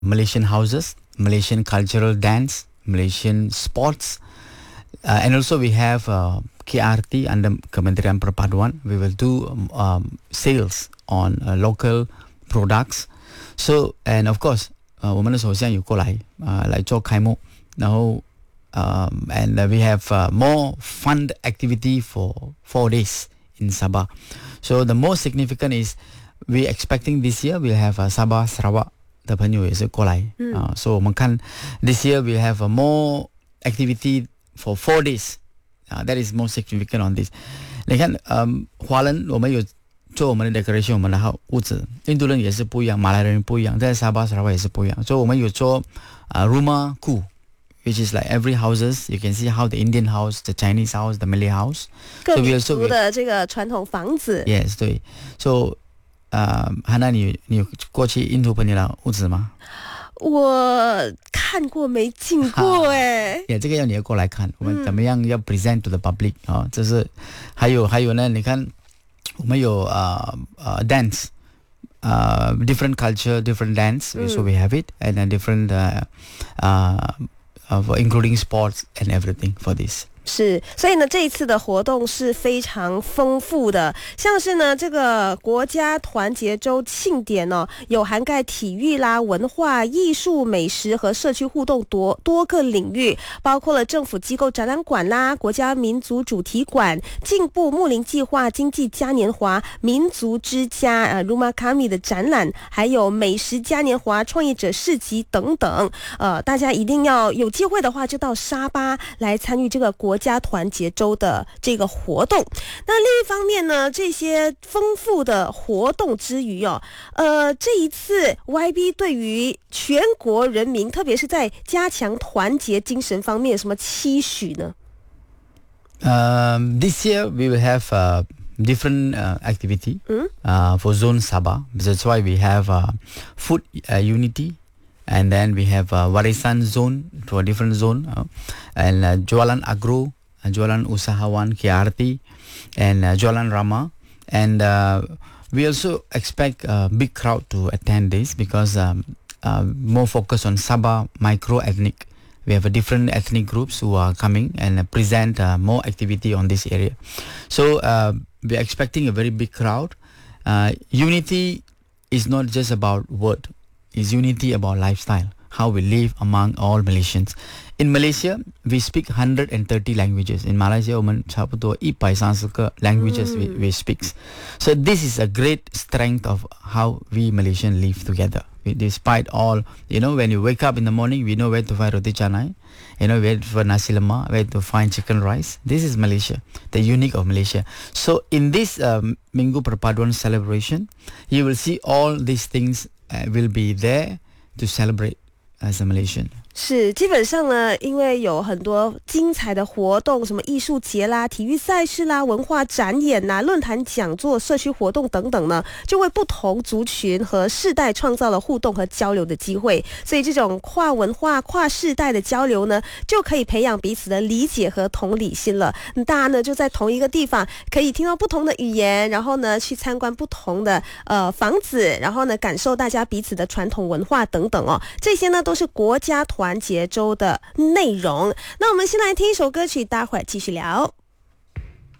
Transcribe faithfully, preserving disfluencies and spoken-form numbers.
Malaysian houses, Malaysian cultural dance, Malaysian sports, uh, and also we have uh, K R T under Kementerian Perpaduan. We will do um, um, sales on uh, local products. So and of course, 呃，我们的首相有过来啊、呃、来做开幕，然后 um, and uh, we have uh, more fun activity for four days in Sabah. So the most significant is we expecting this year we'll have uh, Sabah Sarawak 的朋友也是过来啊、嗯 uh, so 我们看 this year we have a more activity for four days. Uh, that is most significant on this. 你看，嗯，华人我们有做我们的 decoration， 我们的屋子，印度人也是不一样，马来人不一样，在沙巴、沙拉瓦也是不一样。所以我们有做啊 rumah ku, which is like every houses you can see how the Indian house, the Chinese house, the Malay house. 各民族的这个传统房子。 Yes， 对。So， 呃，汉娜，你你有过去印度朋友的屋子吗？ 我看过没进过哎， 也这个要你要过来看，我们怎么样要 present to the public 啊？这是还有还有呢，你看我们有呃呃 dance， 呃 different culture different dance， so we have it and a different uh, uh, uh, including sports and everything for this。 是，所以呢，这一次的活动是非常丰富的，像是呢这个国家团结周庆典哦，有涵盖体育啦、文化、艺术、美食和社区互动多多个领域，包括了政府机构展览馆啦、国家民族主题馆、进步睦邻计划、经济嘉年华、民族之家呃 Rumah Kami 的展览，还有美食嘉年华、创业者市集等等。呃，大家一定要有机会的话，就到沙巴来参与这个国。国家团结周的这个活动。那另一方面呢，这些丰富的活动之余哦，呃，这一次 Y B 对于全国人民，特别是在加强团结精神方面有什么期许呢？ Um, this year we will have uh, different uh, activity uh, for Zone Sabah. That's why we have uh, food uh, unity. And then we have uh, Warisan zone to a different zone, uh, and uh, Jualan Agro, uh, Jualan Usahawan K R T, and uh, Jualan Rama. And uh, we also expect a big crowd to attend this because um, uh, more focus on Sabah micro-ethnic. We have a different ethnic groups who are coming and uh, present uh, more activity on this area. So uh, we're expecting a very big crowd. Uh, unity is not just about word. Is unity about lifestyle, how we live among all Malaysians. In Malaysia, we speak one hundred thirty languages. In Malaysia, 我们差不多一百三十个 languages we, we speak. So this is a great strength of how we Malaysians live together. We, despite all, you know, when you wake up in the morning, we know where to find roti canai, you know, where for nasi lemak, where to find chicken rice. This is Malaysia, the unique of Malaysia. So in this um, Minggu Perpaduan celebration, you will see all these things uh, will be there to celebrate as a Malaysian. 是，基本上呢，因为有很多精彩的活动，什么艺术节啦、体育赛事啦、文化展演啦、论坛讲座、社区活动等等呢，就为不同族群和世代创造了互动和交流的机会。所以这种跨文化、跨世代的交流呢，就可以培养彼此的理解和同理心了。大家呢就在同一个地方，可以听到不同的语言，然后呢去参观不同的呃房子，然后呢感受大家彼此的传统文化等等哦。这些呢都是国家团结周的内容。那我们先来听一首歌曲，待会儿继续聊。